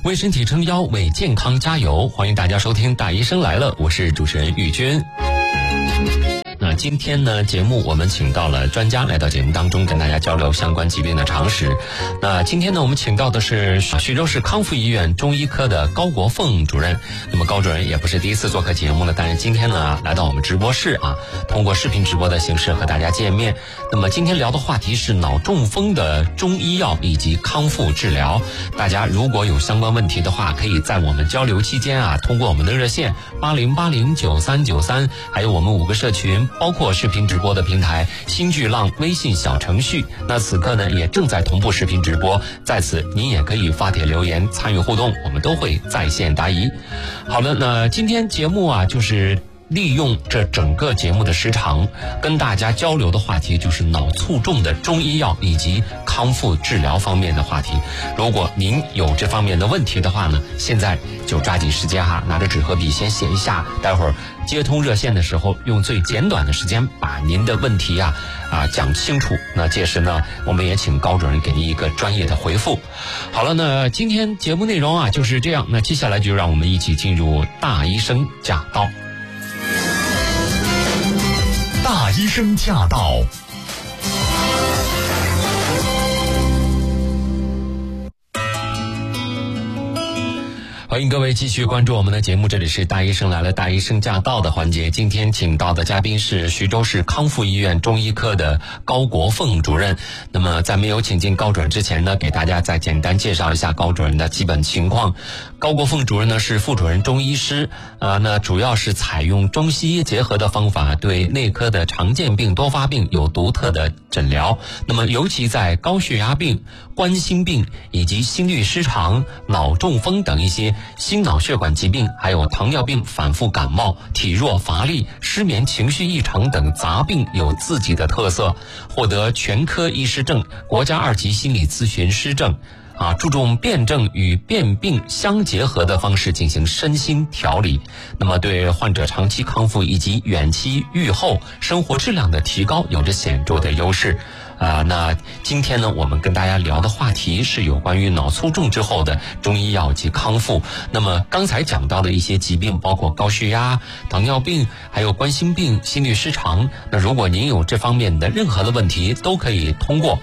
为身体撑腰，为健康加油。欢迎大家收听大医生来了，我是主持人玉军。那今天呢，节目我们请到了专家来到节目当中，跟大家交流相关疾病的常识。那今天呢，我们请到的是徐州市康复医院中医科的高国凤主任。那么高主任也不是第一次做客节目了，但是今天呢，来到我们直播室啊，通过视频直播的形式和大家见面。那么今天聊的话题是脑中风的中医药以及康复治疗。大家如果有相关问题的话，可以在我们交流期间啊，通过我们的热线80809393，还有我们5个社群，包括视频直播的平台新巨浪微信小程序。那此刻呢，也正在同步视频直播，在此您也可以发帖留言参与互动，我们都会在线答疑。好了，那今天节目啊，就是利用这整个节目的时长，跟大家交流的话题就是脑卒中的中医药以及康复治疗方面的话题。如果您有这方面的问题的话呢，现在就抓紧时间哈，拿着纸和笔先写一下，待会儿接通热线的时候，用最简短的时间把您的问题讲清楚。那届时呢，我们也请高主任给您一个专业的回复。好了，那今天节目内容啊就是这样。那接下来就让我们一起进入大医生驾到。 大医生驾到。 欢迎各位继续关注我们的节目，这里是大医生来了，大医生驾到的环节。今天请到的嘉宾是徐州市康复医院中医科的高国凤主任。那么在没有请进高主任之前呢，给大家再简单介绍一下高主任的基本情况。高国凤主任呢是副主任中医师，那主要是采用中西医结合的方法，对内科的常见病、多发病有独特的诊疗。那么尤其在高血压病、冠心病以及心律失常、脑中风等一些心脑血管疾病，还有糖尿病、反复感冒、体弱乏力、失眠、情绪异常等杂病有自己的特色，获得全科医师证、国家2级心理咨询师证。注重辩证与辨病相结合的方式进行身心调理，那么对患者长期康复以及远期预后生活质量的提高有着显著的优势。那今天呢，我们跟大家聊的话题是有关于脑卒中之后的中医药及康复。那么刚才讲到的一些疾病，包括高血压、糖尿病，还有冠心病、心律失常。那如果您有这方面的任何的问题，都可以通过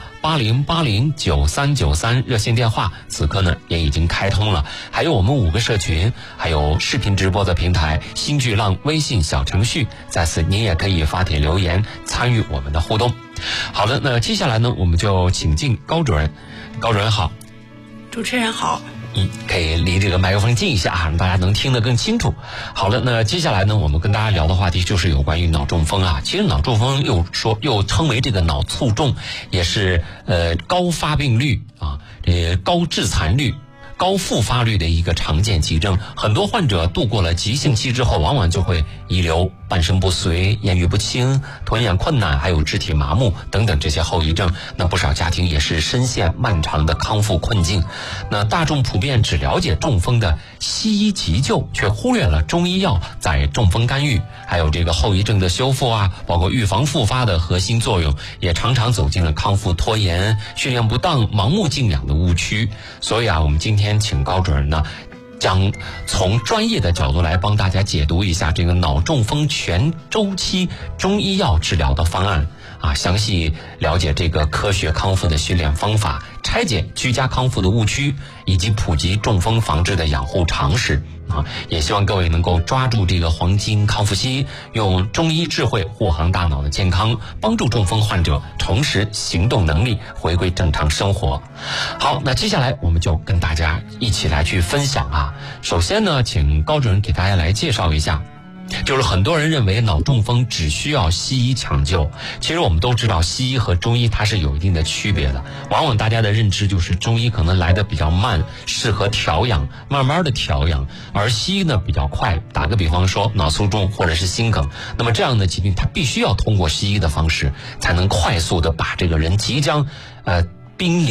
80809393热线电话，此刻呢也已经开通了。还有我们5个社群，还有视频直播的平台新巨浪微信小程序，在此您也可以发帖留言参与我们的互动。好的，那接下来呢，我们就请进高主任。高主任好。 主持人好。 可以离这个麦克风近一下让大家能听得更清楚。好了，那接下来呢，我们跟大家聊的话题就是有关于脑中风啊。其实脑中风又称为这个脑卒中，也是高发病率高致残率、高复发率的一个常见急症。很多患者度过了急性期之后，往往就会遗留半身不遂、言语不清、吞咽困难，还有肢体麻木等等这些后遗症。那不少家庭也是深陷漫长的康复困境。那大众普遍只了解中风的西医急救，却忽略了中医药在中风干预还有这个后遗症的修复包括预防复发的核心作用，也常常走进了康复拖延、训练不当、盲目静养的误区。所以我们今天请高主任呢，将从专业的角度来帮大家解读一下这个脑中风全周期中医药治疗的方案详细了解这个科学康复的训练方法，拆解居家康复的误区，以及普及中风防治的养护常识也希望各位能够抓住这个黄金康复期，用中医智慧护航大脑的健康，帮助中风患者重拾行动能力，回归正常生活。好，那接下来我们就跟大家一起来去分享首先呢，请高主任给大家来介绍一下，就是很多人认为脑中风只需要西医抢救，其实我们都知道西医和中医它是有一定的区别的。往往大家的认知就是中医可能来得比较慢，适合调养，慢慢的调养，而西医呢比较快。打个比方说脑卒中或者是心梗，那么这样的疾病它必须要通过西医的方式才能快速的把这个人即将濒临